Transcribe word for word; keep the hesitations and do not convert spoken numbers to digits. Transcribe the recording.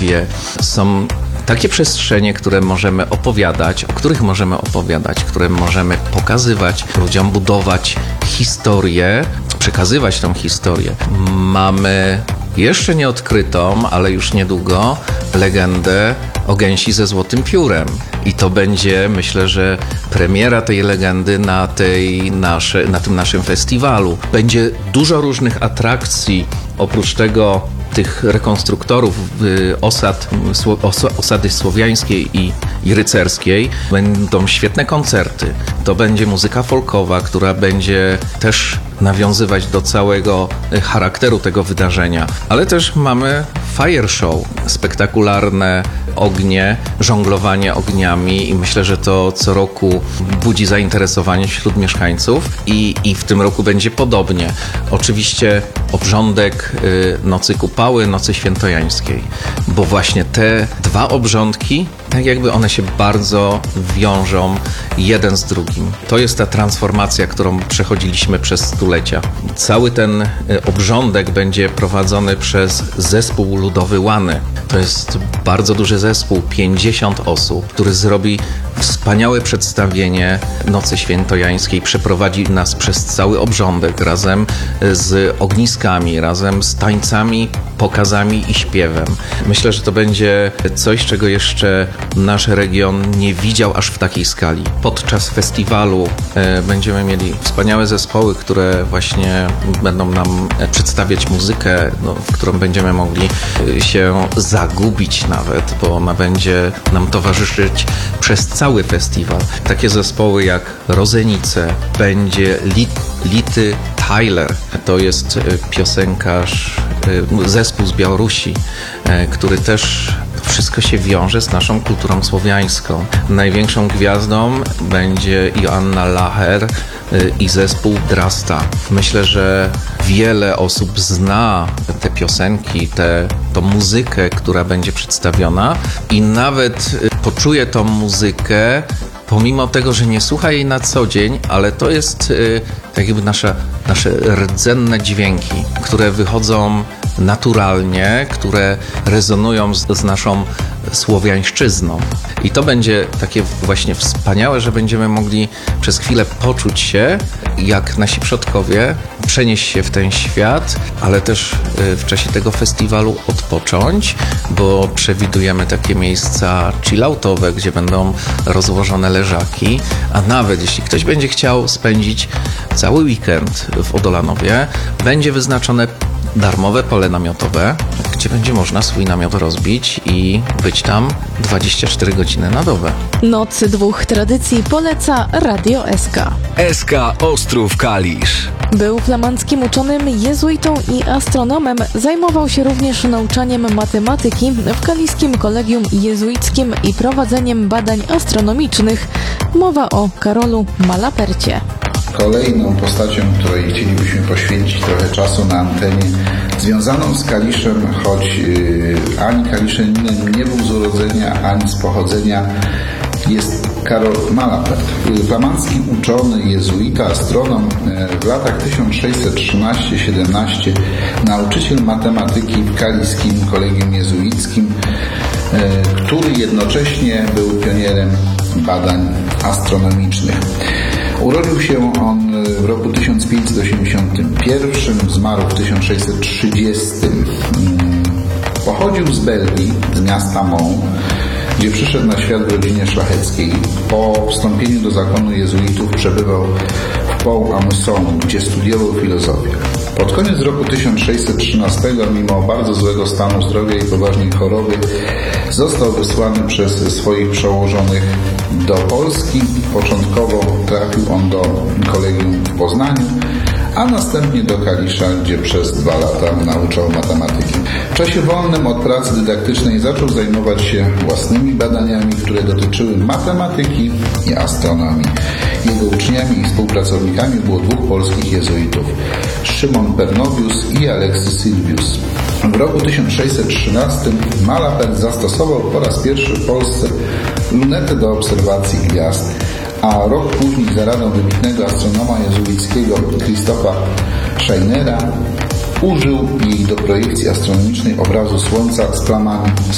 niebie. Są takie przestrzenie, które możemy opowiadać, o których możemy opowiadać, które możemy pokazywać ludziom, budować historię, przekazywać tą historię. Mamy jeszcze nieodkrytą, ale już niedługo legendę o gęsi ze złotym piórem. I to będzie, myślę, że premiera tej legendy na, tej nasze, na tym naszym festiwalu. Będzie dużo różnych atrakcji, oprócz tego tych rekonstruktorów osad, osady słowiańskiej i, i rycerskiej. Będą świetne koncerty. To będzie muzyka folkowa, która będzie też nawiązywać do całego charakteru tego wydarzenia. Ale też mamy fire show, spektakularne ognie, żonglowanie ogniami i myślę, że to co roku budzi zainteresowanie wśród mieszkańców i, i w tym roku będzie podobnie. Oczywiście obrządek y, Nocy Kupały, Nocy Świętojańskiej, bo właśnie te dwa obrządki, tak jakby one się bardzo wiążą jeden z drugim. To jest ta transformacja, którą przechodziliśmy przez stulecia. Cały ten y, obrządek będzie prowadzony przez zespół ludowy Łany. To jest bardzo duży zespół, pięćdziesiąt osób, który zrobi wspaniałe przedstawienie Nocy Świętojańskiej, przeprowadzi nas przez cały obrządek razem z ogniskami, razem z tańcami, pokazami i śpiewem. Myślę, że to będzie coś, czego jeszcze nasz region nie widział aż w takiej skali. Podczas festiwalu e, będziemy mieli wspaniałe zespoły, które właśnie będą nam przedstawiać muzykę, no, w którą będziemy mogli się zagubić nawet, bo ona będzie nam towarzyszyć przez cały festiwal. Takie zespoły jak Rozenice, będzie Lit, Lity Tyler, to jest piosenkarz, zespół z Białorusi, który też wszystko się wiąże z naszą kulturą słowiańską. Największą gwiazdą będzie Joanna Lacher i zespół Drasta. Myślę, że wiele osób zna te piosenki, tę tą muzykę, która będzie przedstawiona i nawet poczuje tą muzykę pomimo tego, że nie słucha jej na co dzień, ale to jest y, tak jakby nasze, nasze rdzenne dźwięki, które wychodzą naturalnie, które rezonują z, z naszą słowiańszczyzną. I to będzie takie właśnie wspaniałe, że będziemy mogli przez chwilę poczuć się, jak nasi przodkowie, przenieść się w ten świat, ale też w czasie tego festiwalu odpocząć, bo przewidujemy takie miejsca chilloutowe, gdzie będą rozłożone leżaki, a nawet jeśli ktoś będzie chciał spędzić cały weekend w Odolanowie, będzie wyznaczone darmowe pole namiotowe, gdzie będzie można swój namiot rozbić i być tam dwadzieścia cztery godziny na dobę. Noc dwóch tradycji poleca Radio S K. S K Ostrów Kalisz. Był flamandzkim uczonym, jezuitą i astronomem. Zajmował się również nauczaniem matematyki w Kaliskim Kolegium Jezuickim i prowadzeniem badań astronomicznych. Mowa o Karolu Malapercie. Kolejną postacią, której chcielibyśmy poświęcić trochę czasu na antenie, związaną z Kaliszem, choć yy, ani Kaliszaninem nie był z urodzenia, ani z pochodzenia, jest Karol Malapert. Flamandzki uczony, jezuita, astronom, w latach tysiąc sześćset trzynaście do siedemnaście, nauczyciel matematyki w Kaliskim Kolegium Jezuickim, który jednocześnie był pionierem badań astronomicznych. Urodził się on w roku tysiąc pięćset osiemdziesiątym pierwszym, zmarł w tysiąc sześćset trzydziestym. Pochodził z Belgii, z miasta Mons, gdzie przyszedł na świat w rodzinie szlacheckiej. Po wstąpieniu do zakonu jezuitów przebywał w Pont-à-Mousson, gdzie studiował filozofię. Pod koniec roku tysiąc sześćset trzynastego, mimo bardzo złego stanu zdrowia i poważnej choroby, został wysłany przez swoich przełożonych do Polski. Początkowo trafił on do kolegium w Poznaniu, a następnie do Kalisza, gdzie przez dwa lata nauczał matematyki. W czasie wolnym od pracy dydaktycznej zaczął zajmować się własnymi badaniami, które dotyczyły matematyki i astronomii. Jego uczniami i współpracownikami było dwóch polskich jezuitów, Szymon Pernobius i Aleksy Sylwius. W roku tysiąc sześćset trzynastym Malapert zastosował po raz pierwszy w Polsce lunetę do obserwacji gwiazd, a rok później za radą wybitnego astronoma jezuickiego Christopha Scheinera użył jej do projekcji astronomicznej obrazu Słońca z plamami